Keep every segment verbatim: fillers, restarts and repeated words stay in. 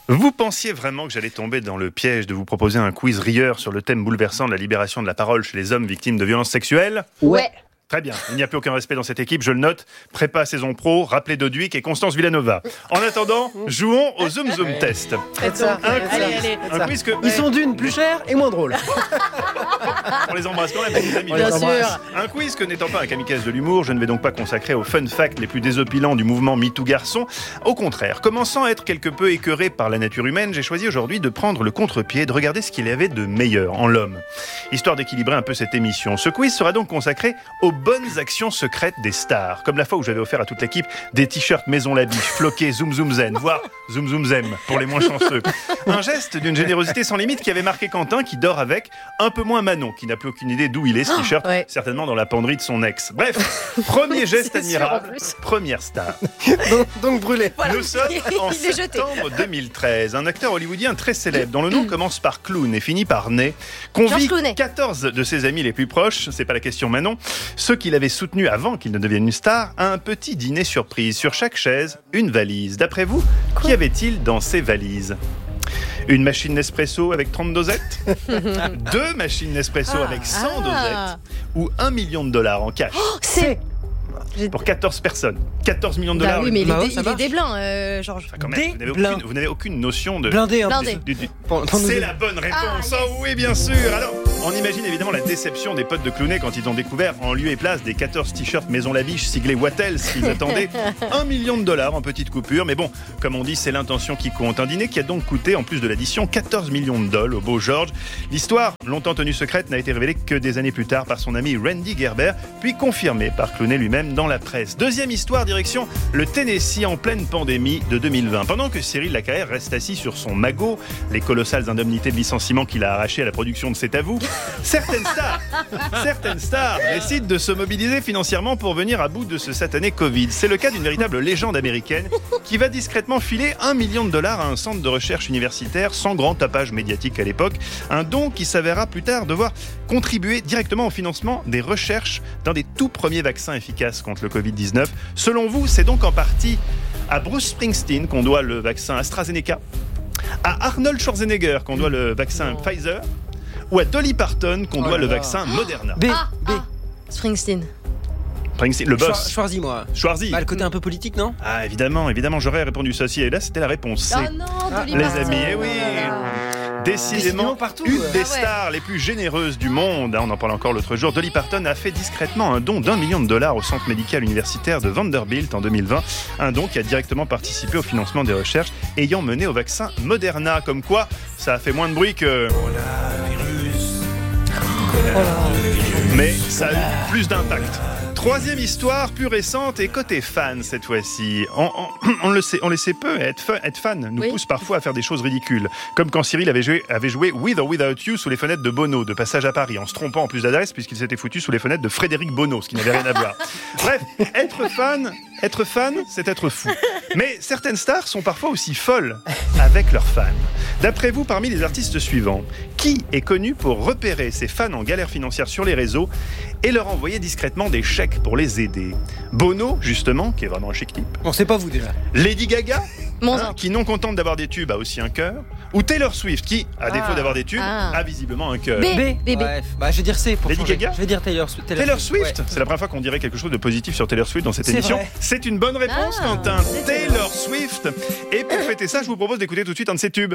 Vous pensiez vraiment que j'allais tomber dans le piège de vous proposer un quiz rieur sur le thème bouleversant de la libération de la parole chez les hommes victimes de violences sexuelles ? Ouais. Très bien, il n'y a plus aucun respect dans cette équipe, je le note. Prépa saison pro, rappelez Doduic et Constance Villanova. En attendant, jouons au Zoom Zoom Test. Faites ça. Un, Allez, allez. un quiz que... Ils sont d'une, plus chère et moins drôle. On les embrasse quand même, les amis. Bien sûr. Un quiz que n'étant pas un kamikaze de l'humour, je ne vais donc pas consacrer aux fun facts les plus désopilants du mouvement MeToo Garçon. Au contraire, commençant à être quelque peu écœuré par la nature humaine, j'ai choisi aujourd'hui de prendre le contre-pied et de regarder ce qu'il y avait de meilleur en l'homme. Histoire d'équilibrer un peu cette émission, ce quiz sera donc consacré aux bonnes actions secrètes des stars. Comme la fois où j'avais offert à toute l'équipe des t-shirts Maison Labiche, floqués Zoom Zoom Zen, voire Zoom Zoom Zem pour les moins chanceux. Un geste d'une générosité sans limite qui avait marqué Quentin, qui dort avec, un peu moins Manon, qui n'a plus aucune idée d'où il est ce t-shirt, ouais. certainement dans la penderie de son ex. Bref, premier geste admirable, première star. Donc, donc brûlé. Voilà. Nous sommes en Il est jeté. septembre deux mille treize. Un acteur hollywoodien très célèbre, dont le nom commence par Clown et finit par Nez, convie George Clooney. quatorze de ses amis les plus proches, c'est pas la question Manon, ceux qui l'avaient soutenu avant qu'il ne devienne une star, à un petit dîner surprise. Sur chaque chaise, une valise. D'après vous, qu'y avait-il dans ces valises ? Une machine Nespresso avec trente dosettes, deux machines Nespresso avec cent Ah. dosettes, ou un million de dollars en cash C'est. pour quatorze personnes. quatorze millions de Bah dollars. oui, mais il Bah est, ouais, dé- ça il est marche. des blancs, euh, Georges. Enfin, quand même, vous n'avez Des aucune, blindes. vous n'avez aucune notion de... Blindé en Blindé. plus. du- du- Pour- pour nous C'est aider. la bonne réponse. Ah, yes. Oh oui, bien sûr. Alors, on imagine évidemment la déception des potes de Clooney quand ils ont découvert en lieu et place des quatorze t-shirts Maison Labiche siglés Wattels qu'ils attendaient un million de dollars en petite coupure. Mais bon, comme on dit, c'est l'intention qui compte. Un dîner qui a donc coûté, en plus de l'addition, quatorze millions de dollars au beau George. L'histoire, longtemps tenue secrète, n'a été révélée que des années plus tard par son ami Randy Gerber, puis confirmée par Clooney lui-même dans la presse. Deuxième histoire, direction le Tennessee en pleine pandémie de deux mille vingt. Pendant que Cyril Lacarrière reste assis sur son magot, les colossales indemnités de licenciement qu'il a arrachées à la production de C'est à vous, certaines stars, certaines stars décident de se mobiliser financièrement pour venir à bout de ce satané Covid. C'est le cas d'une véritable légende américaine qui va discrètement filer un million de dollars à un centre de recherche universitaire sans grand tapage médiatique à l'époque. Un don qui s'avérera plus tard devoir contribuer directement au financement des recherches dans des tout premiers vaccins efficaces contre le covid dix-neuf. Selon vous, c'est donc en partie à Bruce Springsteen qu'on doit le vaccin AstraZeneca, à Arnold Schwarzenegger qu'on doit le vaccin Non. Pfizer, ou à Dolly Parton qu'on Oh doit là le là. vaccin Moderna. B, Ah, B. ah. Springsteen. Springsteen, le Schwar- boss. Schwarzy, moi. Schwarzy. Bah, le côté un peu politique, non? Ah, évidemment, évidemment, j'aurais répondu ceci. Et là, c'était la réponse C. Oh non, Dolly les Parton. amis, eh oui. Oh là là. Décidément, Décidément partout, une ouais. des Ah ouais. stars les plus généreuses du monde. On en parle encore l'autre jour. Dolly Parton a fait discrètement un don d'un million de dollars au centre médical universitaire de Vanderbilt en deux mille vingt. Un don qui a directement participé au financement des recherches ayant mené au vaccin Moderna. Comme quoi, ça a fait moins de bruit que... Mais ça a eu plus d'impact. Troisième histoire, plus récente et côté fan cette fois-ci. On, on- on le sait, on le sait peu, être, fa- être fan nous Oui. pousse parfois à faire des choses ridicules. Comme quand Cyril avait joué, avait joué With or Without You sous les fenêtres de Bono, de passage à Paris, en se trompant en plus d'adresse puisqu'il s'était foutu sous les fenêtres de Frédéric Bono, ce qui n'avait rien à voir. Bref, être fan, être fan, c'est être fou. Mais certaines stars sont parfois aussi folles avec leurs fans. D'après vous, parmi les artistes suivants, qui est connu pour repérer ses fans en galère financière sur les réseaux et leur envoyer discrètement des chèques pour les aider? Bono, justement, qui est vraiment un chic type. Bon, c'est pas vous déjà. Lady Gaga, Mon hein, sang. qui non contente d'avoir des tubes a aussi un cœur. Ou Taylor Swift, qui, à défaut Ah. d'avoir des tubes, Ah. a visiblement un cœur. B. Bébé. Ouais, bah, je vais dire C pour Lady changer. Gaga Je vais dire Taylor, Swi- Taylor Swift, Ouais. c'est la première fois qu'on dirait quelque chose de positif sur Taylor Swift dans cette C'est émission. vrai. C'est une bonne réponse, Ah, Quentin. c'est Taylor Swift. Et pour fêter ça, je vous propose d'écouter tout de suite un de ses tubes.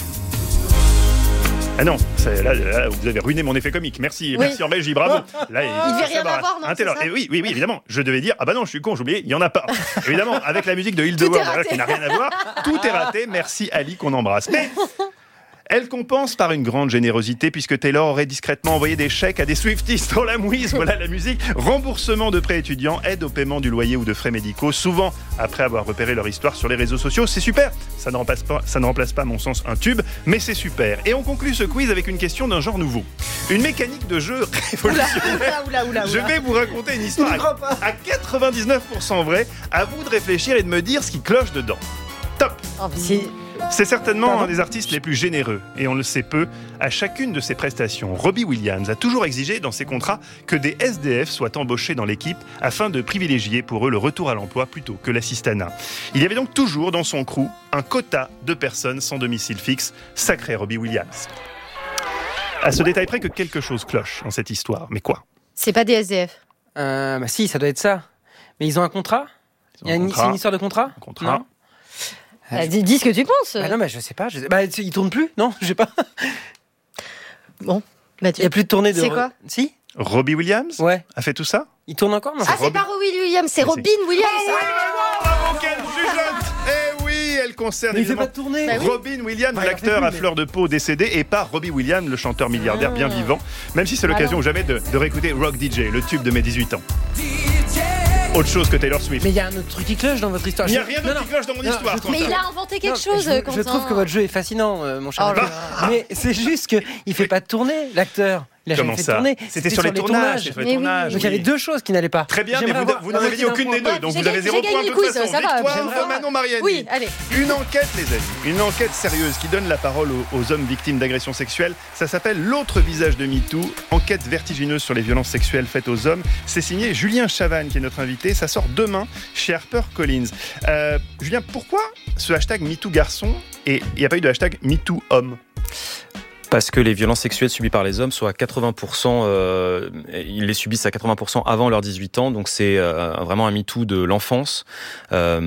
Ah non, c'est- là, là, vous avez ruiné mon effet comique. Merci, Oui. merci en Belgique, bravo. Là, Il devait rien avoir, non, Un Taylor. c'est ça Et oui, oui, oui, évidemment. Je devais dire, ah bah non, je suis con, j'ai oublié, il y en a pas. Évidemment, avec la musique de Tout est Hildeworth, raté. voilà, qui n'a rien à voir, tout est raté. Merci Ali qu'on embrasse. Mais elle compense par une grande générosité puisque Taylor aurait discrètement envoyé des chèques à des Swifties dans la mouise, voilà la musique. Remboursement de prêts étudiants, aide au paiement du loyer ou de frais médicaux, souvent après avoir repéré leur histoire sur les réseaux sociaux. C'est super, ça ne remplace pas, ça ne remplace pas à mon sens un tube, mais c'est super. Et on conclut ce quiz avec une question d'un genre nouveau. Une mécanique de jeu révolutionnaire. Oula, oula, oula. Je vais vous raconter une histoire Je crois pas. à quatre-vingt-dix-neuf pour cent vrai. À vous de réfléchir et de me dire ce qui cloche dedans. Top. Oh, mais c'est- C'est certainement Pardon un des artistes les plus généreux, et on le sait peu. À chacune de ses prestations, Robbie Williams a toujours exigé dans ses contrats que des S D F soient embauchés dans l'équipe afin de privilégier pour eux le retour à l'emploi plutôt que l'assistanat. Il y avait donc toujours dans son crew un quota de personnes sans domicile fixe. Sacré Robbie Williams. À ce détail près que quelque chose cloche dans cette histoire. Mais quoi ? C'est pas des S D F. Euh, bah si, ça doit être ça. Mais ils ont un contrat Ils ont Il y a un une, contrat. c'est une histoire de contrat Un contrat. Non. Bah, dis, dis ce que tu penses. Ah non, mais je sais pas. Je sais... Bah, ils tournent plus Non, je sais pas. Bon, bah tu. Il y a plus de tournée de. C'est quoi Si Robbie Williams Ouais. a fait tout ça ? Il tourne encore non Ah, c'est Robin- pas Robbie Williams, c'est Mais Robin Williams. Bravo, quelle jugeote ! Eh oui, elle concerne Mais il fait évidemment pas de tournée. Bah oui. Robin Williams, Bah, il en l'acteur fait plus, à mais- fleur de peau décédé, et pas Robbie Williams, le chanteur milliardaire bien Ah. vivant. Même si c'est l'occasion jamais de, de réécouter Rock D J, le tube de mes dix-huit ans. Autre chose que Taylor Swift. Mais il y a un autre truc qui cloche dans votre histoire. Il n'y a Je- rien non, d'autre non. qui cloche dans mon Non, histoire. je trouve- Mais Quentin. il a inventé quelque Non, chose, je, je Quentin. trouve que votre jeu est fascinant, euh, mon cher. Oh là ami. là. Mais c'est juste qu'il fait pas de tournée, l'acteur. Il a Comment jamais fait ça de tournée. C'était sur les tournages. c'était sur les Mais oui. tournages, Donc il y avait oui. deux choses qui n'allaient pas. Très bien, mais J'aimerais vous, avoir vous la n'en avez moitié dit d'un aucune des point. deux, donc J'ai vous avez gagné- zéro j'ai point gagné de le toute quiz, façon. ça va, Victoire j'aimerais de avoir- Manon Mariani. Oui, allez. Une enquête, les amis, une enquête sérieuse qui donne la parole aux, aux hommes victimes d'agressions sexuelles. Ça s'appelle L'autre visage de MeToo, enquête vertigineuse sur les violences sexuelles faites aux hommes. C'est signé Julien Chavannes qui est notre invité. Ça sort demain chez HarperCollins. Euh, Julien, pourquoi ce hashtag MeToo garçon et il n'y a pas eu de hashtag MeToo homme ? Parce que les violences sexuelles subies par les hommes sont à quatre-vingts pour cent, euh, ils les subissent à quatre-vingts pour cent avant leurs dix-huit ans, donc c'est euh, vraiment un MeToo de l'enfance. Euh,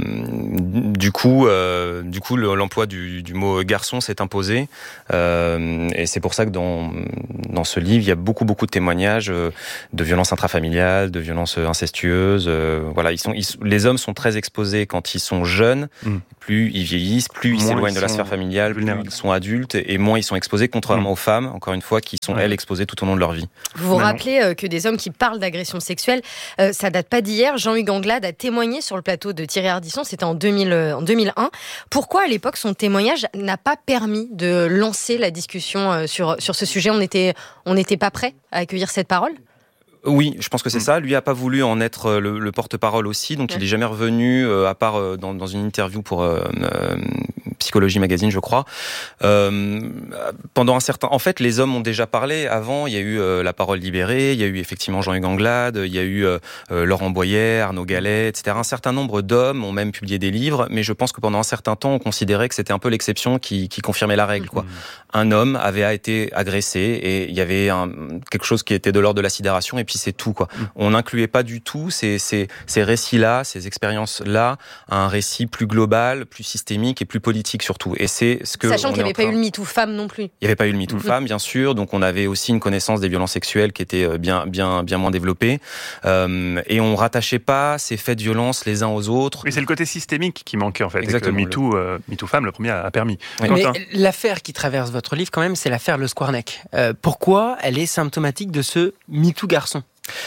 du coup, euh, du coup, le, l'emploi du, du mot garçon s'est imposé, euh, et c'est pour ça que dans dans ce livre, il y a beaucoup beaucoup de témoignages euh, de violences intrafamiliales, de violences incestueuses. Euh, voilà, ils sont, ils, les hommes sont très exposés quand ils sont jeunes. Mmh. Plus ils vieillissent, plus ils Moins s'éloignent ils de la sont sphère familiale, plus vulnérables. ils sont adultes, et moins ils sont exposés, contrairement Mmh. aux femmes, encore une fois, qui sont, Ouais. elles, exposées tout au long de leur vie. Vous vous Manon. rappelez euh, que des hommes qui parlent d'agression sexuelle, euh, ça date pas d'hier. Jean-Hugues Anglade a témoigné sur le plateau de Thierry Ardisson, c'était en, deux mille, euh, en deux mille un. Pourquoi, à l'époque, son témoignage n'a pas permis de lancer la discussion euh, sur, sur ce sujet ? On était, on n'était pas prêt à accueillir cette parole ? Oui, je pense que c'est Mm. ça. Lui a pas voulu en être le, le porte-parole aussi, donc Ouais. il est jamais revenu, euh, à part euh, dans, dans une interview pour euh, euh, Psychologie Magazine, je crois. Euh, pendant un certain, en fait, les hommes ont déjà parlé avant. Il y a eu euh, La Parole libérée, il y a eu effectivement Jean-Hugues Anglade, il y a eu euh, euh, Laurent Boyer, Arnaud Gallet, et cetera. Un certain nombre d'hommes ont même publié des livres, mais je pense que pendant un certain temps, on considérait que c'était un peu l'exception qui, qui confirmait la règle, quoi. Un homme avait été agressé et il y avait un, quelque chose qui était de l'ordre de la sidération, et puis c'est tout, quoi. Mm. On n'incluait pas du tout ces, ces, ces récits-là, ces expériences-là, à un récit plus global, plus systémique et plus politique surtout. Et c'est ce que Sachant on qu'il n'y est avait en pas eu train- le MeToo femme non plus. il n'y avait pas eu le MeToo Mhm. femme, bien sûr, donc on avait aussi une connaissance des violences sexuelles qui était euh, bien, bien, bien moins développée, euh, et on rattachait pas ces faits de violence les uns aux autres. Oui, c'est le côté systémique qui manquait en fait. Exactement, Et que MeToo, euh, MeToo femme, le premier a, a permis. Oui. Mais Quentin. l'affaire qui traverse votre livre, quand même, c'est l'affaire Le Squarneck. Euh, pourquoi elle est symptomatique de ce MeToo garçon ?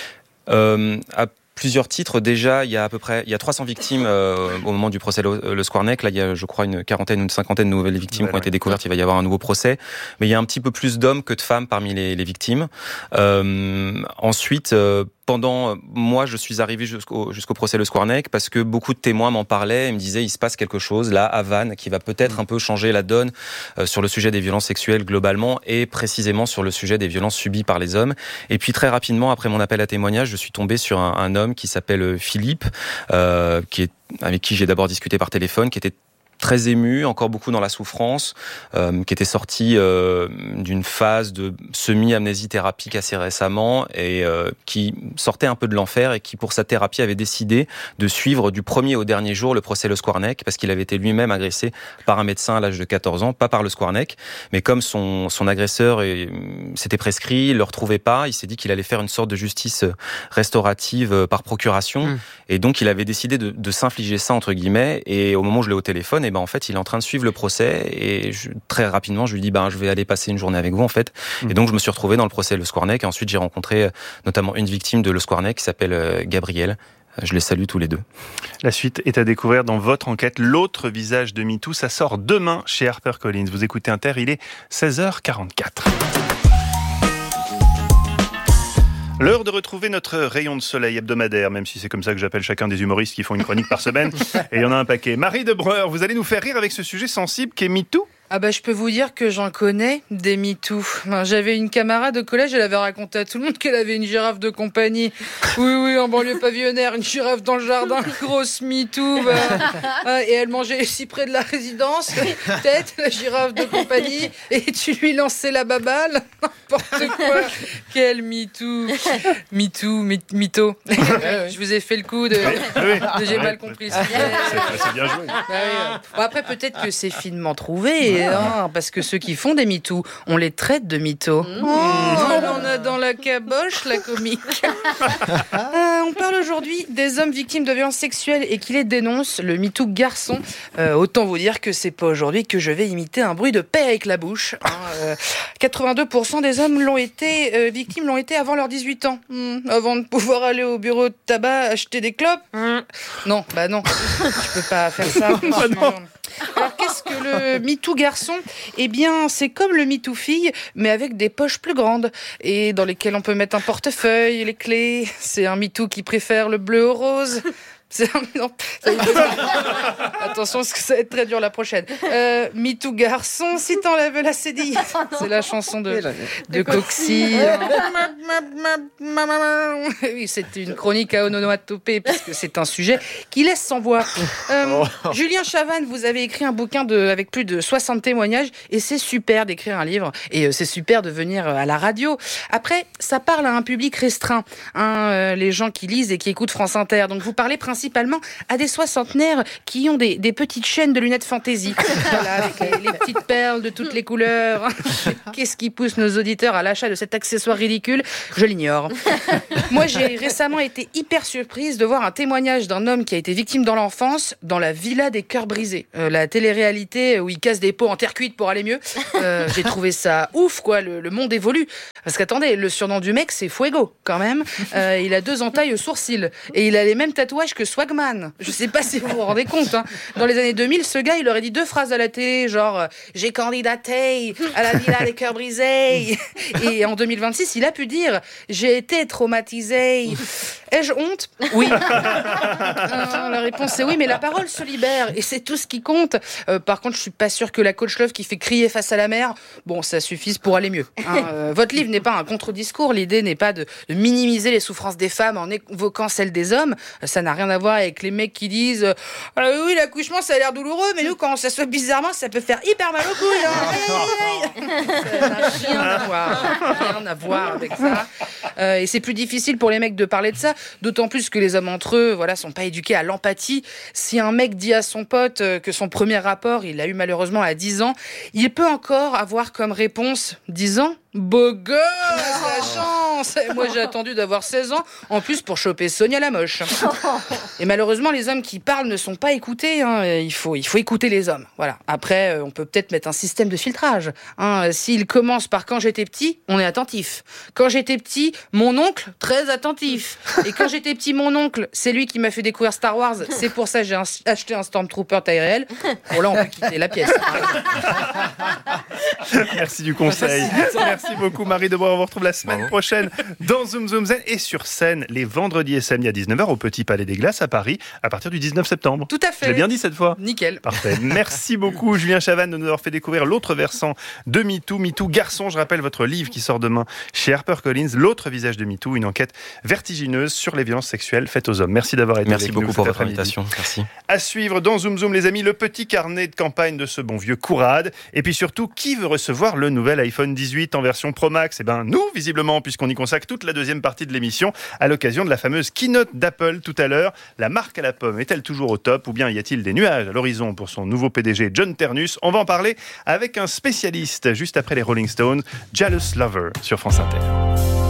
Euh, à plusieurs titres, déjà, il y a à peu près, il y a trois cents victimes euh, au moment du procès Le, le Squarneck. Là, il y a, je crois, une quarantaine ou une cinquantaine de nouvelles victimes Ouais, qui ont été ouais. découvertes. Il va y avoir un nouveau procès, mais il y a un petit peu plus d'hommes que de femmes parmi les, les victimes. Euh, ensuite, euh, pendant, moi, je suis arrivé jusqu'au, jusqu'au procès Le Squarneck parce que beaucoup de témoins m'en parlaient et me disaient il se passe quelque chose là à Vannes qui va peut-être un peu changer la donne euh, sur le sujet des violences sexuelles globalement et précisément sur le sujet des violences subies par les hommes. Et puis très rapidement, après mon appel à témoignage, je suis tombé sur un, un homme qui s'appelle Philippe, euh, qui est, avec qui j'ai d'abord discuté par téléphone, qui était très ému, encore beaucoup dans la souffrance, euh, qui était sorti euh, d'une phase de semi-amnésie thérapique assez récemment et euh, qui sortait un peu de l'enfer et qui, pour sa thérapie, avait décidé de suivre du premier au dernier jour le procès Le Squarneck parce qu'il avait été lui-même agressé par un médecin à l'âge de quatorze ans, pas par Le Squarneck, mais comme son, son agresseur est, s'était prescrit, il le retrouvait pas, il s'est dit qu'il allait faire une sorte de justice restaurative par procuration Mmh. et donc il avait décidé de, de s'infliger ça entre guillemets et au moment où je l'ai au téléphone, et ben en fait il est en train de suivre le procès et je, très rapidement je lui dis ben je vais aller passer une journée avec vous en fait. Mmh. Et donc je me suis retrouvé dans le procès Le Squarneck et ensuite j'ai rencontré notamment une victime de Le Squarneck qui s'appelle euh, Gabrielle. Je les salue tous les deux. La suite est à découvrir dans votre enquête. L'autre visage de MeToo, ça sort demain chez HarperCollins. Vous écoutez Inter, il est seize heures quarante-quatre. L'heure de retrouver notre rayon de soleil hebdomadaire, même si c'est comme ça que j'appelle chacun des humoristes qui font une chronique par semaine. Et il y en a un paquet. Marie de Breur, vous allez nous faire rire avec ce sujet sensible qu'est MeToo. Ah bah je peux vous dire que j'en connais des MeToo. J'avais une camarade au collège, elle avait raconté à tout le monde qu'elle avait une girafe de compagnie. Oui, oui, en banlieue pavillonnaire, une girafe dans le jardin, grosse MeToo. Bah. Et elle mangeait si près de la résidence, peut-être, la girafe de compagnie, et tu lui lançais la baballe. N'importe quoi. Quel MeToo. MeToo, mytho. Je vous ai fait le coup de... Oui, oui. J'ai Ouais. mal compris. C'est, c'est bien joué. Bah oui. Bon, après, peut-être que c'est finement trouvé, hein, parce que ceux qui font des MeToo, on les traite de mythos. Mmh. Oh, on a dans la caboche la comique. euh, on parle aujourd'hui des hommes victimes de violences sexuelles et qui les dénoncent, le MeToo garçon. Euh, autant vous dire que c'est pas aujourd'hui que je vais imiter un bruit de paix avec la bouche. Hein. Euh, quatre-vingt-deux pour cent des hommes l'ont été, euh, victimes l'ont été avant leurs dix-huit ans, mmh, avant de pouvoir aller au bureau de tabac acheter des clopes. Mmh. Non, bah non, je peux pas faire ça. Bah non. Alors qu'est-ce que le MeToo garçon ? Eh bien, c'est comme le MeToo fille, mais avec des poches plus grandes et dans lesquelles on peut mettre un portefeuille, les clés. C'est un MeToo qui préfère le bleu au rose. C'est un... non, ça y est. Attention, parce que ça va être très dur la prochaine. Euh, MeToo garçon, si t'enlèves la C D I. C'est la chanson de, de Coxy. Oui, c'est une chronique à onomatopée, parce que c'est un sujet qui laisse sans voix. Euh, Julien Chavannes, vous avez écrit un bouquin de, avec plus de soixante témoignages, et c'est super d'écrire un livre, et c'est super de venir à la radio. Après, ça parle à un public restreint, hein, euh, les gens qui lisent et qui écoutent France Inter. Donc vous parlez principalement principalement à des soixantenaires qui ont des, des petites chaînes de lunettes fantaisie. Voilà, avec les, les petites perles de toutes les couleurs. Qu'est-ce qui pousse nos auditeurs à l'achat de cet accessoire ridicule ? Je l'ignore. Moi, j'ai récemment été hyper surprise de voir un témoignage d'un homme qui a été victime dans l'enfance dans la Villa des Cœurs Brisés, euh, la télé-réalité où il casse des pots en terre cuite pour aller mieux. Euh, j'ai trouvé ça ouf, quoi. Le, le monde évolue. Parce qu'attendez, le surnom du mec, c'est Fuego, quand même. Euh, il a deux entailles aux sourcils et il a les mêmes tatouages que Swagman. Je sais pas si vous vous rendez compte. Hein. Dans les années deux mille, ce gars, il aurait dit deux phrases à la télé, genre euh, « J'ai candidaté à la Villa des Cœurs Brisés ». Et en deux mille vingt-six, il a pu dire « J'ai été traumatisé ». Ai-je honte ? Oui. Euh, la réponse est oui, mais la parole se libère et c'est tout ce qui compte. Euh, par contre, je suis pas sûre que la coach love qui fait crier face à la mer, bon, ça suffise pour aller mieux. Hein. Euh, votre livre n'est pas un contre-discours. L'idée n'est pas de, de minimiser les souffrances des femmes en évoquant celles des hommes. Ça n'a rien à voir avec les mecs qui disent euh, oui, l'accouchement ça a l'air douloureux, mais nous quand on s'assoit bizarrement, ça peut faire hyper mal au couilles. Hein. Ça n'a rien à voir, rien à voir avec ça. Euh, et c'est plus difficile pour les mecs de parler de ça, d'autant plus que les hommes entre eux, voilà, sont pas éduqués à l'empathie. Si un mec dit à son pote que son premier rapport, il l'a eu malheureusement à dix ans, il peut encore avoir comme réponse dix ans. Beau gosse, la chance. Moi, j'ai attendu d'avoir seize ans, en plus pour choper Sonia la moche. Et malheureusement, les hommes qui parlent ne sont pas écoutés. Hein. Il faut, il faut écouter les hommes. Voilà. Après, on peut peut-être mettre un système de filtrage. Hein. S'il commence par quand j'étais petit, on est attentif. Quand j'étais petit, mon oncle, très attentif. Et quand j'étais petit, mon oncle, c'est lui qui m'a fait découvrir Star Wars. C'est pour ça que j'ai un, acheté un Stormtrooper taille réelle. Bon, là, on peut quitter la pièce. Merci du conseil. Merci beaucoup Marie de Breur. On vous retrouve la semaine Bravo. prochaine dans Zoom Zoom Zen et sur scène les vendredis et samedis à dix-neuf heures au Petit Palais des Glaces à Paris à partir du dix-neuf septembre. Tout à fait. J'ai bien dit cette fois. Nickel. Parfait. Merci beaucoup Julien Chavannes de nous avoir fait découvrir l'autre versant de MeToo. MeToo garçon, je rappelle votre livre qui sort demain chez HarperCollins, L'autre visage de MeToo, une enquête vertigineuse sur les violences sexuelles faites aux hommes. Merci d'avoir été Merci avec beaucoup nous pour cet votre après-midi. invitation. Merci. À suivre dans Zoom Zoom les amis, le petit carnet de campagne de ce bon vieux Courade. Et puis surtout, qui veut recevoir le nouvel iPhone dix-huit en version Pro Max ? Eh ben nous, visiblement, puisqu'on y consacre toute la deuxième partie de l'émission à l'occasion de la fameuse keynote d'Apple tout à l'heure. La marque à la pomme est-elle toujours au top ou bien y a-t-il des nuages à l'horizon pour son nouveau P D G John Ternus ? On va en parler avec un spécialiste juste après les Rolling Stones, Jealous Lover sur France Inter.